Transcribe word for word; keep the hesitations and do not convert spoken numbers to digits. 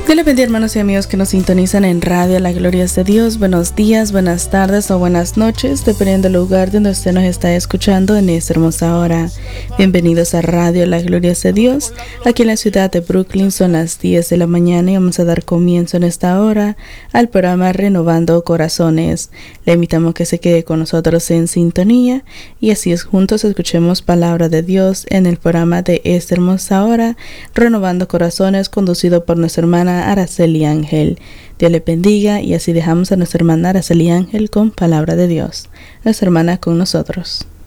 Dios les bendiga, hermanos y amigos que nos sintonizan en Radio La Gloria es de Dios. Buenos días, buenas tardes o buenas noches, dependiendo del lugar donde usted nos está escuchando en esta hermosa hora. Bienvenidos a Radio La Gloria es de Dios. Aquí en la ciudad de Brooklyn son las diez de la mañana y vamos a dar comienzo en esta hora al programa Renovando Corazones. Le invitamos que se quede con nosotros en sintonía y así es juntos escuchemos palabra de Dios en el programa de esta hermosa hora, Renovando Corazones, conducido por nuestra hermana Araceli Ángel. Dios le bendiga y así dejamos a nuestra hermana Araceli Ángel con palabra de Dios. Nuestra hermana con nosotros.